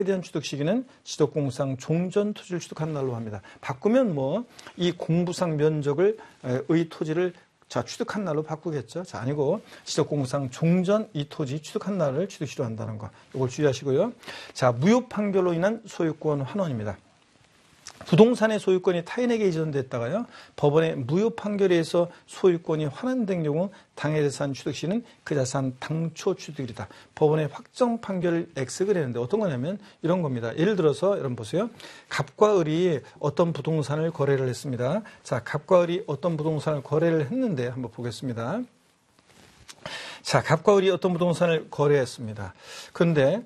대한 취득 시기는 지적공사상 종전 토지를 취득한 날로 합니다. 바꾸면 뭐 이 공부상 면적을 의 토지를 취득한 날로 바꾸겠죠. 자, 아니고 지적공사상 종전 이 토지 취득한 날을 취득시로 한다는 거. 이걸 주의하시고요. 자, 무효 판결로 인한 소유권 환원입니다. 부동산의 소유권이 타인에게 이전됐다가요, 법원의 무효 판결에 의해서 소유권이 환원된 경우 당해 재산 취득 시는 그 자산 당초 취득이다. 법원의 확정 판결을 X가 되는데 어떤 거냐면 이런 겁니다. 예를 들어서 여러분 보세요. 갑과 을이 어떤 부동산을 거래를 했습니다. 자, 갑과 을이 어떤 부동산을 거래를 했는데 한번 보겠습니다. 자, 갑과 을이 어떤 부동산을 거래했습니다. 그런데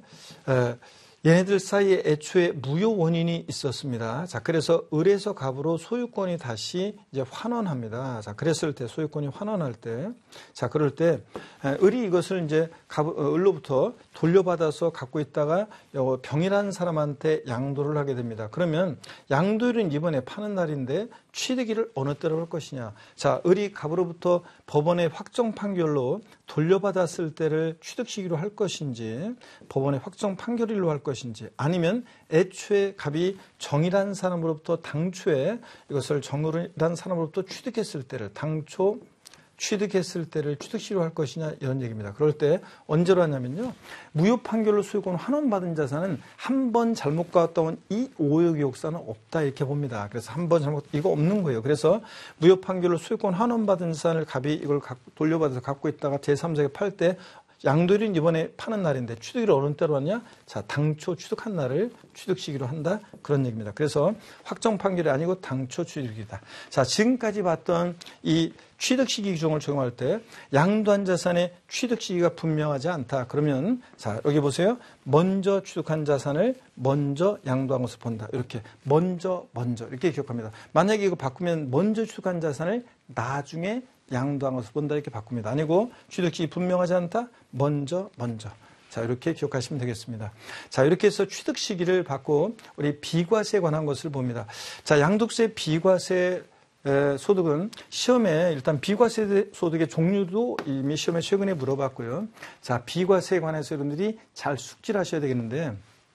얘네들 사이에 애초에 무효 원인이 있었습니다. 자, 그래서 을에서 갑으로 소유권이 다시 이제 환원합니다. 자, 그랬을 때 소유권이 환원할 때, 자, 그럴 때 을이 이것을 이제 을로부터 돌려받아서 갖고 있다가 병이라는 사람한테 양도를 하게 됩니다. 그러면 양도일은 이번에 파는 날인데 취득일을 어느 때로 할 것이냐. 자, 을이 갑으로부터 법원의 확정 판결로 돌려받았을 때를 취득 시기로 할 것인지, 법원의 확정 판결일로 할 것인지, 아니면 애초에 갑이 정이라는 사람으로부터 당초에 이것을 정이라는 사람으로부터 취득했을 때를 당초 취득했을 때를 취득시로 할 것이냐 이런 얘기입니다. 그럴 때 언제로 하냐면요. 무효 판결로 소유권 환원받은 자산은 한 번 잘못 가왔던 이 오역의 역사는 없다 이렇게 봅니다. 그래서 한 번 잘못 이거 없는 거예요. 그래서 무효 판결로 소유권 환원받은 자산을 갑이 이걸 돌려받아서 갖고 있다가 제3세에 팔 때 양도일은 이번에 파는 날인데 취득일을 어느 때로 하냐? 자, 당초 취득한 날을 취득 시기로 한다. 그런 얘기입니다. 그래서 확정 판결이 아니고 당초 취득이다. 자, 지금까지 봤던 이 취득 시기 규정을 적용할 때 양도한 자산의 취득 시기가 분명하지 않다. 그러면 자, 여기 보세요. 먼저 취득한 자산을 먼저 양도한 것을 본다. 이렇게 먼저 이렇게 기억합니다. 만약에 이거 바꾸면 먼저 취득한 자산을 나중에 양도한 것을 본다 이렇게 바꿉니다. 아니고 취득시기 분명하지 않다? 먼저. 자, 이렇게 기억하시면 되겠습니다. 자, 이렇게 해서 취득 시기를 받고 우리 비과세에 관한 것을 봅니다. 자, 양도세 비과세 소득은 시험에 일단 비과세 소득의 종류도 이미 시험에 최근에 물어봤고요. 자, 비과세에 관해서 여러분들이 잘 숙지를 하셔야 되겠는데,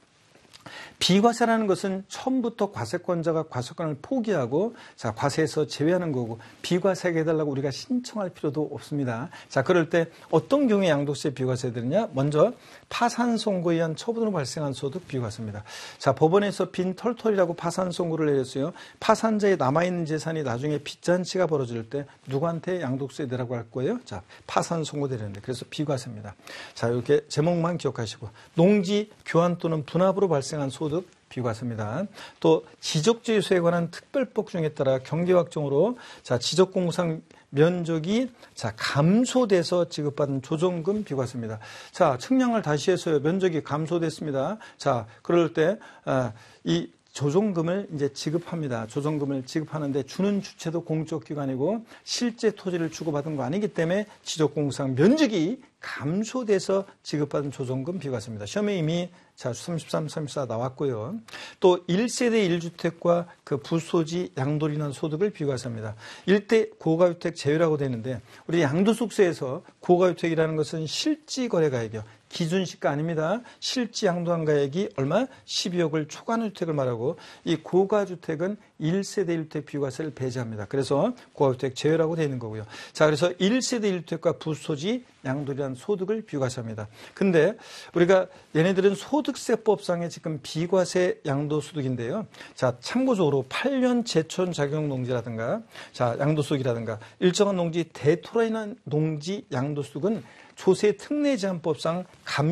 비과세라는 것은 처음부터 과세권자가 과세권을 포기하고 자, 과세에서 제외하는 거고, 비과세하게 해달라고 우리가 신청할 필요도 없습니다. 자, 그럴 때 어떤 경우에 양도세 비과세되느냐? 먼저 파산 선고에 의한 처분으로 발생한 소득 비과세입니다. 자, 법원에서 빈 털털이라고 파산 선고를 내렸어요. 파산자의 남아있는 재산이 나중에 빚잔치가 벌어질 때 누구한테 양도세 내라고 할 거예요? 자, 파산 선고되는데 그래서 비과세입니다. 자, 이렇게 제목만 기억하시고, 농지 교환 또는 분합으로 발생한 소득 비과세입니다. 또 지적재소에 관한 특별법 규정에 따라 경계확정으로 자, 지적공상 면적이 자, 감소돼서 지급받은 조정금 비과세입니다. 자, 측량을 다시 해서요. 면적이 감소됐습니다. 자, 그럴 때 이 조정금을 이제 지급합니다. 조정금을 지급하는데 주는 주체도 공적기관이고 실제 토지를 주고받은 거 아니기 때문에 지적공상 면적이 감소돼서 지급받은 조정금 비과세입니다. 시험에 이미 자, 33, 34 나왔고요. 또 1세대 1주택과 그 부소지 양도로 인한 소득을 비과세합니다. 1대 고가주택 제외라고 되는데 우리 양도소득세에서 고가주택이라는 것은 실지거래가액이요. 기준시가 아닙니다. 실지 양도한 가액이 얼마? 12억을 초과하는 주택을 말하고, 이 고가주택은 1세대 1주택 비과세를 배제합니다. 그래서 고가주택 제외라고 되어 있는 거고요. 자, 그래서 1세대 1주택과 부소지 양도란 소득을 비과세합니다. 근데 우리가 얘네들은 소득세법상의 지금 비과세 양도소득인데요. 자, 참고적으로 8년 제촌 자격 농지라든가, 자, 양도소득이라든가 일정한 농지 대토라인한 농지 양도소득은 조세 특례 제한법상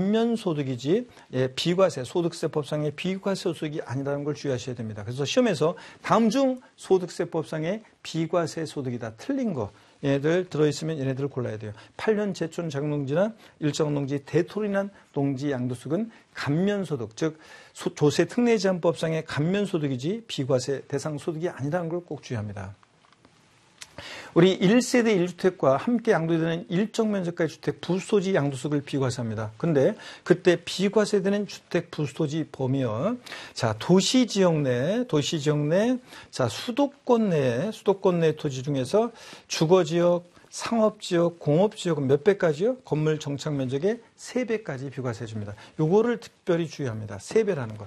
감면소득이지 비과세 소득세법상의 비과세 소득이 아니라는 걸 주의하셔야 됩니다. 그래서 시험에서 다음 중 소득세법상의 비과세 소득이다. 틀린 거. 얘네들 들어있으면 얘네들을 골라야 돼요. 8년 제촌 자격농지나 일정 농지 대토리난 농지 양도소득은 감면소득, 즉 조세 특례 제한법상의 감면소득이지 비과세 대상 소득이 아니라는 걸 꼭 주의합니다. 우리 1세대 1주택과 함께 양도되는 일정 면적가의 주택 부소지 양도소득을 비과세합니다. 근데 그때 비과세되는 주택 부소지 범위요. 자, 도시지역 내, 자, 수도권 내 토지 중에서 주거지역, 상업지역, 공업지역은 몇 배까지요? 건물 정착 면적의 3배까지 비과세 줍니다. 요거를 특별히 주의합니다. 3배라는 것.